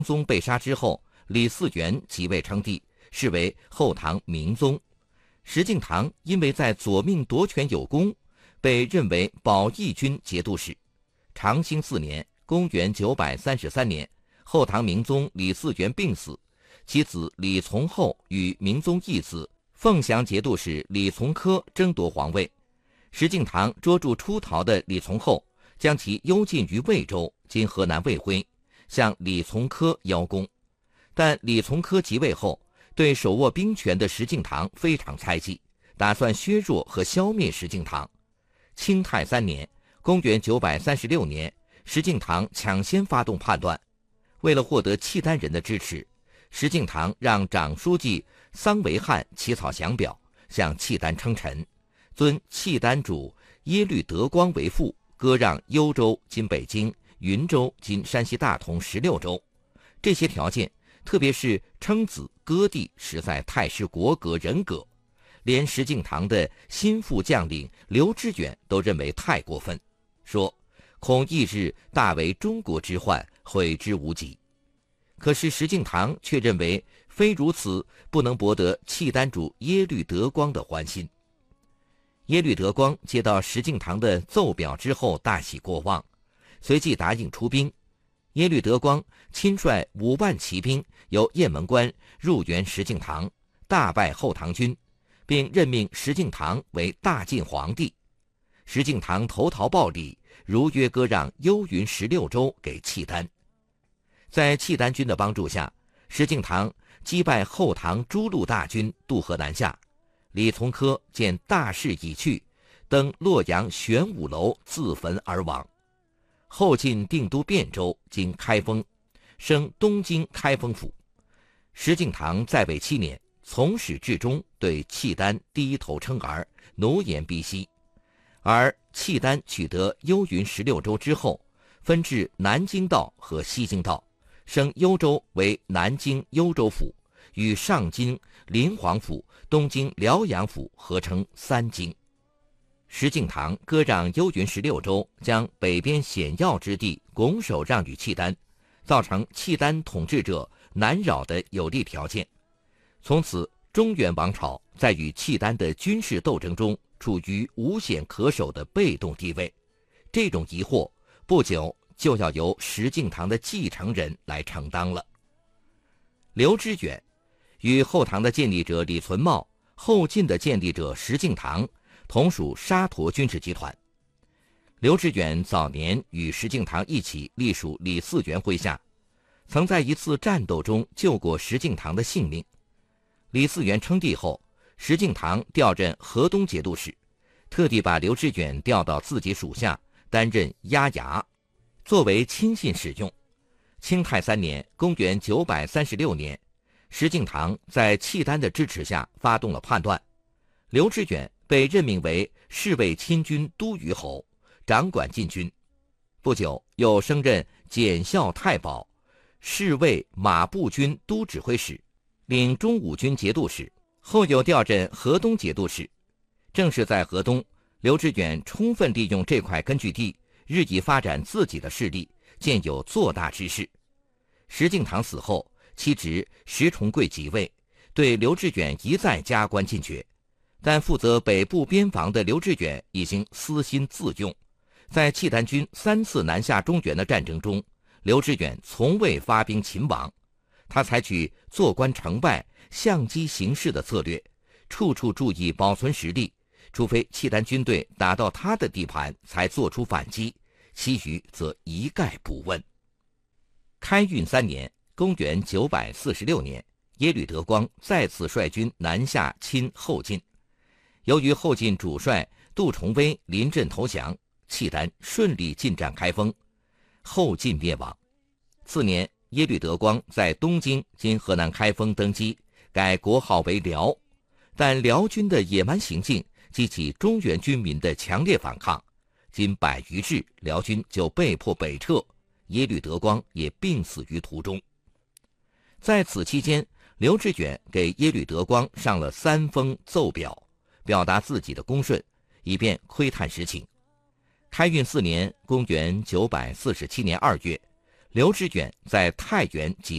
宗被杀之后，李嗣源即位称帝，是为后唐明宗。石敬瑭因为在左命夺权有功，被任为保义军节度使。长兴4年（公元933年），后唐明宗李嗣源病死，其子李从厚与明宗义子凤翔节度使李从珂争夺皇位。石敬瑭捉住出逃的李从厚，将其幽禁于魏州（今河南魏辉），向李从珂邀功。但李从珂即位后，对手握兵权的石敬瑭非常猜忌，打算削弱和消灭石敬瑭。清泰3年（公元936年），石敬瑭抢先发动叛乱。为了获得契丹人的支持，石敬瑭让长书记桑维汉起草降表，向契丹称臣，尊契丹主耶律德光为父，割让幽州（今北京）、云州（今山西大同）16州。这些条件，特别是称子割地，实在太失国格人格，连石敬瑭的心腹将领刘知远都认为太过分，说恐翌日大为中国之患，悔之无及。可是石敬瑭却认为非如此，不能博得契丹主耶律德光的欢心。耶律德光接到石敬瑭的奏表之后大喜过望，随即答应出兵。耶律德光亲率5万骑兵由雁门关入援石敬瑭，大败后唐军，并任命石敬瑭为大晋皇帝。石敬瑭投桃报李，如约割让幽云16州给契丹。在契丹军的帮助下，石敬瑭击败后唐诸路大军，渡河南下。李从珂见大势已去，登洛阳玄武楼自焚而亡。后晋定都汴州（今开封），升东京开封府。石敬瑭在位7年，从始至终对契丹低头称儿，奴颜婢膝。而契丹取得幽云16州之后，分治南京道和西京道，升幽州为南京幽州府，与上京临黄府、东京辽阳府合称3京。石敬瑭割让幽云16州，将北边险要之地拱手让与契丹，造成契丹统治者难扰的有利条件。从此，中原王朝在与契丹的军事斗争中处于无险可守的被动地位。这种疑惑不久就要由石敬瑭的继承人来承担了。刘知远与后唐的建立者李存茂、后晋的建立者石敬瑭同属沙陀军事集团。刘知远早年与石敬瑭一起隶属李嗣源麾下，曾在一次战斗中救过石敬瑭的性命。李嗣源称帝后，石敬瑭调任河东节度使，特地把刘知远调到自己属下，担任押牙，作为亲信使用。清泰3年（公元936年），石敬瑭在契丹的支持下发动了叛乱，刘知远被任命为侍卫亲军都虞侯，掌管禁军。不久，又升任检校太保、侍卫马步军都指挥使，领中武军节度使，后又调任河东节度使。正是在河东，刘知远充分利用这块根据地，日益发展自己的势力，渐有做大之势。石敬瑭死后，其侄石重贵即位，对刘知远一再加官进爵。但负责北部边防的刘知远已经私心自用，在契丹军3次南下中原的战争中，刘知远从未发兵勤王。他采取坐观成败、相机行事的策略，处处注意保存实力，除非契丹军队打到他的地盘才做出反击，其余则一概不问。开运3年（公元946年），耶律德光再次率军南下侵后晋。由于后晋主帅杜重威临阵投降，契丹顺利进占开封，后晋灭亡。次年，耶律德光在东京（今河南开封）登基，改国号为辽。但辽军的野蛮行径激起中原军民的强烈反抗，仅100余日，辽军就被迫北撤，耶律德光也病死于途中。在此期间，刘知远给耶律德光上了3封奏表，表达自己的恭顺，以便窥探实情。开运4年（公元947年2月），刘知远在太原即